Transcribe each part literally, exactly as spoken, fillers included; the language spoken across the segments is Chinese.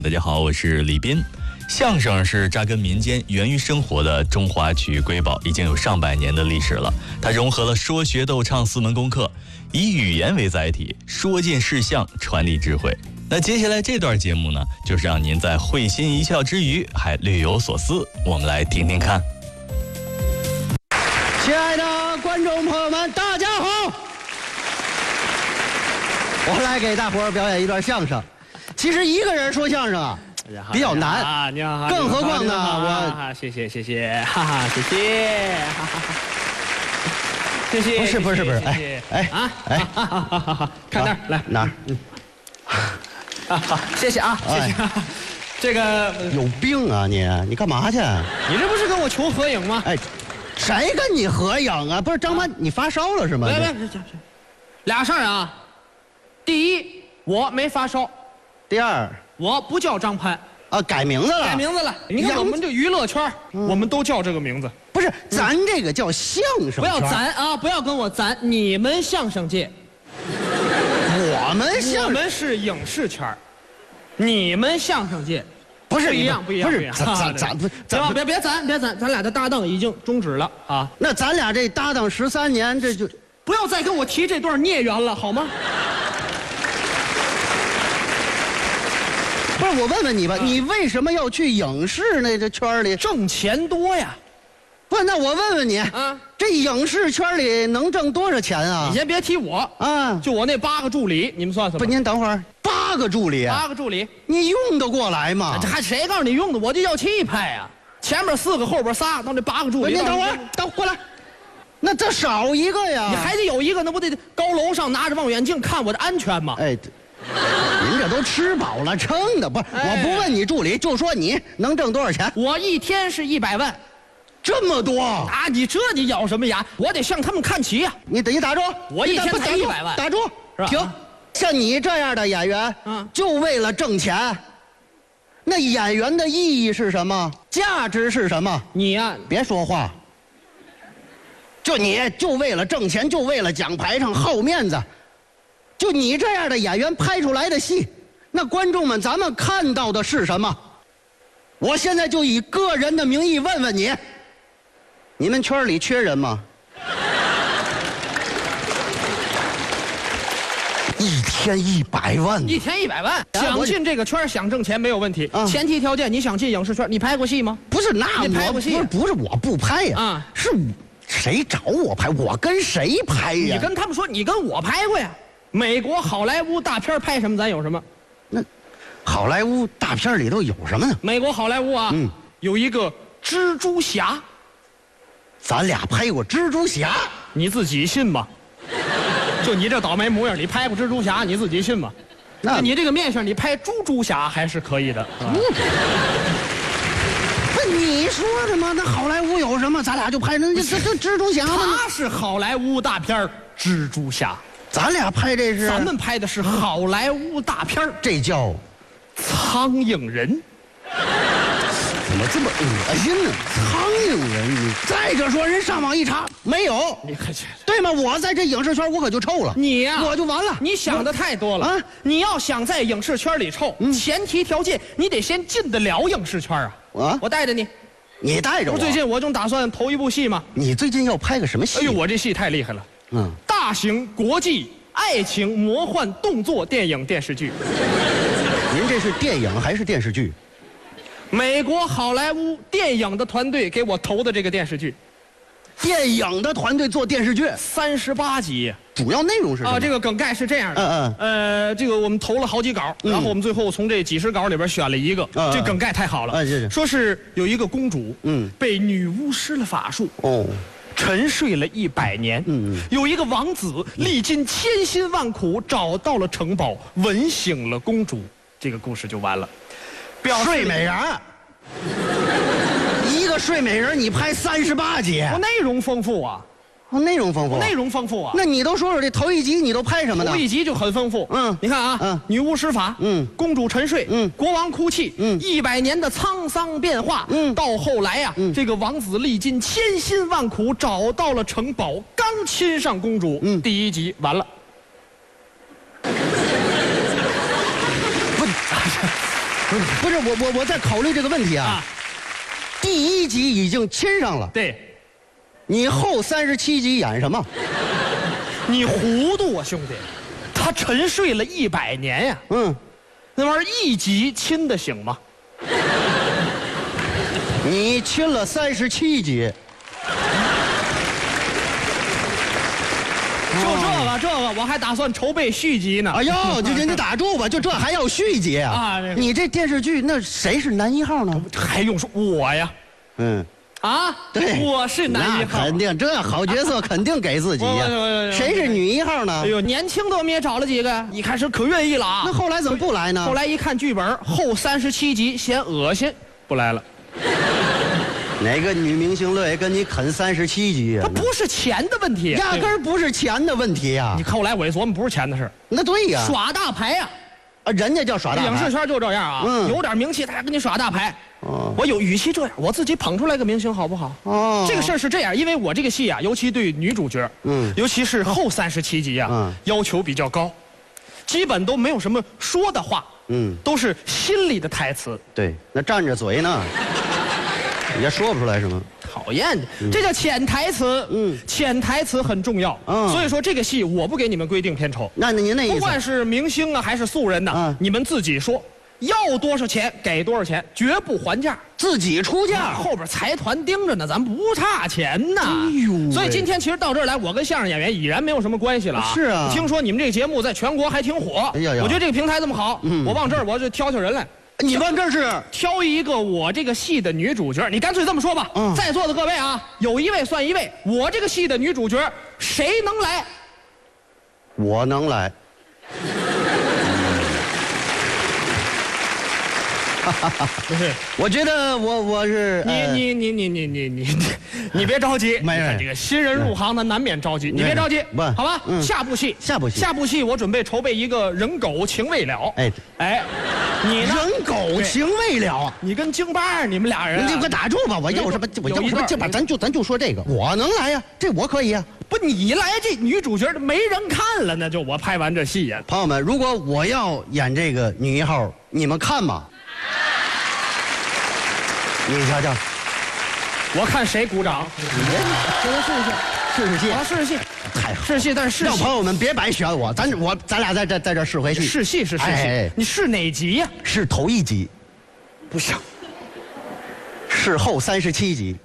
大家好，我是李斌。相声是扎根民间、源于生活的中华曲艺瑰宝，已经有上百年的历史了。它融合了说学逗唱四门功课，以语言为载体，说尽事项，传递智慧。那接下来这段节目呢，就是让您在会心一笑之余，还略有所思。我们来听听看。 亲爱的观众朋友们，大家好！我来给大伙儿表演一段相声。其实一个人说相声啊，比较难啊，你好， 更何况呢， 我谢谢谢谢，哈哈，谢谢，哈哈，谢谢。 不是不是不是，哎哎啊哎， 哈哈哈哈哈，看那儿来哪儿？ 嗯，啊好，谢谢啊，谢谢。这个有病啊你！你干嘛去？ 你这不是跟我求合影吗？ 哎，谁跟你合影啊？不是张潘，你发烧了是吗？ 别别别，俩事儿啊。第一，我没发烧。 第二， 我不叫张潘啊，改名字了。 改名字了。你看我们这娱乐圈，我们都叫这个名字。 不是，咱这个叫相声圈。 不要咱啊，不要跟我咱，你们相声界。 我们相我们是影视圈，你们相声界不是不一样，不一样， 不是不一样。 咱咱咱不咱别别咱别咱，咱俩的搭档已经终止了啊。 那咱俩这搭档十三年，这就不要再跟我提这段孽缘了，好吗？ 不是，我问问你吧，你为什么要去影视那个圈里？ 挣钱多呀。 不是，那我问问你啊， 这影视圈里能挣多少钱啊？ 你先别提我啊， 就我那八个助理，你们算算吧。 不，您等会儿，八个助理， 八个助理， 你用得过来吗？ 这还谁告诉你用的？我这叫气派呀！前面四个，后边仨，到这八个助理。 您等会儿，等过来，那这少一个呀？ 你还得有一个，那不得高楼上拿着望远镜看我的安全吗？ 哎。您这都吃饱了撑的，不是？ 哎、 我不问你助理，就说你能挣多少钱？ 我一天是一百万， 这么多啊！你这你咬什么牙？我得向他们看齐呀、啊！ 你等一打住， 我一天才一百万， 打住， 是吧？ 停！像你这样的演员，嗯，就为了挣钱，那演员的意义是什么？价值是什么？ 你呀、啊， 别说话。就你就为了挣钱，就为了讲排场好面子。就你这样的演员拍出来的戏，那观众们咱们看到的是什么？我现在就以个人的名义问问你，你们圈里缺人吗？一天一百万， 一天一百万，想进这个圈想挣钱没有问题，啊、前提条件你想进影视圈，你拍过戏吗？ 不是，那你拍过戏？ 不是，不是我不拍呀，啊，是谁找我拍？我跟谁拍呀？ 你跟他们说，你跟我拍过呀。美国好莱坞大片拍什么，咱有什么？ 那好莱坞大片里头有什么呢？ 美国好莱坞啊，嗯，有一个蜘蛛侠。 咱俩拍过蜘蛛侠， 你自己信吗？就你这倒霉模样，你拍过蜘蛛侠，你自己信吗？那你这个面相，你拍猪猪侠还是可以的。嗯、 不，你说的吗？那好莱坞有什么？咱俩就拍那这这蜘蛛侠吗？ 他是好莱坞大片蜘蛛侠。 咱俩拍这是， 咱们拍的是好莱坞大片儿， 这叫苍蝇人。 怎么这么恶心呢？苍蝇人，你再者说，人上网一查没有， 你可去对吗？我在这影视圈我可就臭了， 你呀、啊， 我就完了。 你想的太多了啊！你要想在影视圈里臭，嗯、前提条件你得先进得了影视圈啊。 啊， 我带着你， 你带着我。 最近我正打算投一部戏嘛。 你最近要拍个什么戏？ 哎呦，我这戏太厉害了。嗯，大型国际爱情魔幻动作电影电视剧。 您这是电影还是电视剧？ 美国好莱坞电影的团队给我投的这个电视剧。 电影的团队做电视剧， 三十八集。 主要内容是什么？ 啊，这个梗概是这样的。 嗯嗯。呃，这个我们投了好几稿，嗯、然后我们最后从这几十稿里边选了一个。嗯、这梗概太好了。 哎，是是。 说是有一个公主，嗯，被女巫施了法术。哦。沉睡了一百年，嗯，有一个王子历尽千辛万苦找到了城堡，吻醒了公主，这个故事就完了。 睡美人，一个睡美人，你拍三十八集， 我内容丰富啊， 哦，内容丰富， 内容丰富啊。 那你都说说这头一集你都拍什么呢？ 头一集就很丰富，嗯，你看啊，嗯，女巫施法，嗯，公主沉睡，嗯，国王哭泣，嗯，一百年的沧桑变化，嗯，到后来呀、啊，嗯，这个王子历尽千辛万苦找到了城堡，刚亲上公主，嗯，第一集完了。不， 不是我我我在考虑这个问题啊。啊第一集已经亲上了， 对， 你后三十七集演什么？ 你糊涂啊，兄弟！他沉睡了一百年呀，嗯，那玩意儿一集亲的行吗？ 你亲了三十七集。 就这个，这个我还打算筹备续集呢。 哎呦，就就你打住吧，就这还要续集啊？啊，这你这电视剧那谁是男一号呢？ 还用说我呀？嗯，啊， 对， 我是男一号， 肯定这好角色肯定给自己呀。谁是女一号呢？ 哎呦，年轻的我们也找了几个，一开始可愿意了啊。 那后来怎么不来呢？ 后来一看剧本，后三十七集嫌恶心，不来了。 哪个女明星乐意跟你啃三十七集呀？ 那不是钱的问题， 压根儿不是钱的问题呀！ 你后来我一琢磨，不是钱的事。 那对呀， 耍大牌呀！ 啊，人家叫耍大牌。 影视圈就这样啊，嗯、有点名气，他还跟你耍大牌。哦，我有，与其这样，我自己捧出来个明星好不好？哦，这个事儿是这样，因为我这个戏啊，尤其对女主角，嗯，尤其是后三十七集啊，嗯，要求比较高，基本都没有什么说的话，嗯，都是心里的台词。 对，那站着嘴呢。也说不出来什么， 讨厌的，嗯、这叫潜台词。嗯，潜台词很重要。嗯，所以说这个戏我不给你们规定片酬。 那您那意思， 不管是明星啊还是素人呐、啊，嗯、你们自己说，要多少钱给多少钱，绝不还价， 自己出价。 后边财团盯着呢，咱不差钱呐。哎呦，所以今天其实到这儿来，我跟相声演员已然没有什么关系了啊。 是啊， 听说你们这个节目在全国还挺火。哎呀呀，我觉得这个平台这么好，嗯、我往这儿我就挑挑人来。 你往这是挑一个我这个戏的女主角，你干脆这么说吧。嗯，在座的各位啊，有一位算一位，我这个戏的女主角谁能来？ 我能来。不是，我觉得我我是你你你你你你你你别着急， 没有这个新人入行呢难免着急，你别着急， 不， 好吧？下部戏， 下部戏， 下部戏，我准备筹备一个人狗情未了。哎哎，你人狗情未了， 你跟京巴你们俩人， 你给我打住吧！我要什么？我要什么劲吧？咱就咱就说这个，我能来呀，这我可以呀。 不，你来这女主角没人看了，那就我拍完这戏呀。 朋友们，如果我要演这个女一号，你们看吗？你瞧瞧， 我看谁鼓掌。 给他试试试试戏， 啊，试试戏， 太好， 试戏，但是试让朋友们别白选我，咱我咱俩在这在这试回戏。 试戏是试戏，你试哪集呀？ 是头一集， 不行， 是后三十七集。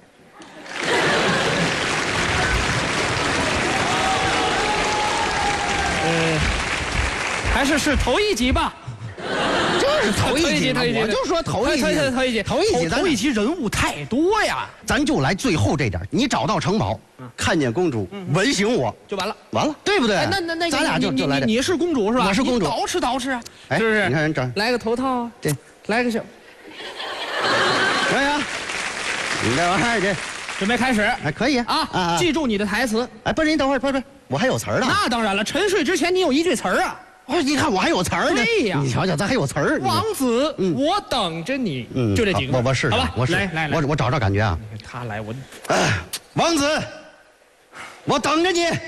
呃，还是是头一集吧。 就是头一集，我就说头一集， 头一集， 头一集， 头一集人物太多呀， 咱就来最后这点。你找到城堡，看见公主，吻醒我就完了， 完了，对不对？ 那那那， 咱俩就就来。 你是公主是吧？ 我是公主， 捯饬捯饬啊， 是不是？你看人长， 来个头套， 对， 来个小， 来呀，你这玩意儿这准备开始， 哎，可以啊啊！记住你的台词， 哎，不是，你等会儿，不是不是，我还有词儿呢。 那当然了，沉睡之前你有一句词儿啊。 我说你看我还有词儿呢， 对呀， 你瞧瞧，咱还有词儿。 王子，我等着你，嗯，就这几个。 我我试试， 好吧， 我试， 来来来， 我我找找感觉啊。 他来，我， 王子，我等着你。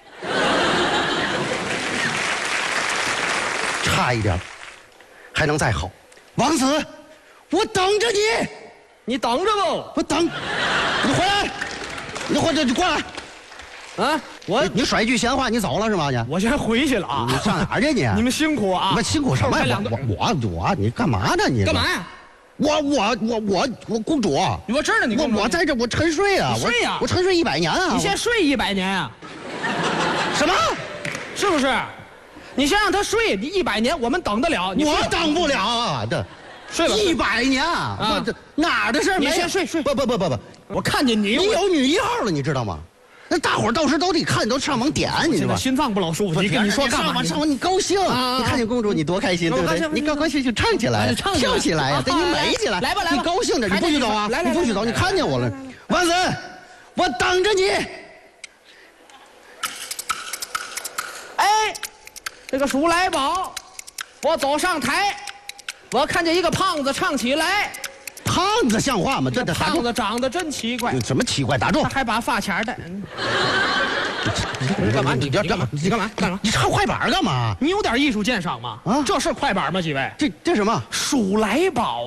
差一点，还能再好。王子，我等着你， 你等着不？ 我等，你回来，你回来，你过来。啊！我 你, 你甩一句闲话，你走了是吗？你我先回去了啊！ 你上哪儿去你？ 你们辛苦啊！ 你们辛苦什么呀？我我我你干嘛呢？你干嘛呀？ 我我我我我公主！ 我知道你公主。 我我在这我沉睡啊！ 睡呀！ 我沉睡一百年啊！ 你先睡一百年啊！ 什么？ 是不是？你先让他睡，你一百年我们等得了。 我等不了啊！这睡吧。 一百年啊！我这哪儿的事儿？ 你先睡睡。 不不不不不， 我看见你， 你有女一号了，你知道吗？那大伙儿到时都得看，都上网点，你知道吧？ 心脏不老舒服。你跟你说干嘛？ 上网你高兴，你看见公主你多开心，对不对？你高高兴兴唱起来，跳起来呀，对你美起来。 来吧来吧， 你高兴着，你不许走啊！你不许走，你看见我了，王子，我等着你。 哎，这个鼠来宝，我走上台，我看见一个胖子唱起来。 胖子像话吗？这这胖子长得真奇怪。 什么奇怪？打住！ 他还把发卡戴。 你干嘛？你别干嘛？你干嘛？干嘛？ 你唱快板干嘛？ 你有点艺术鉴赏吗？啊，这是快板吗？几位？ 这这什么？ 数来宝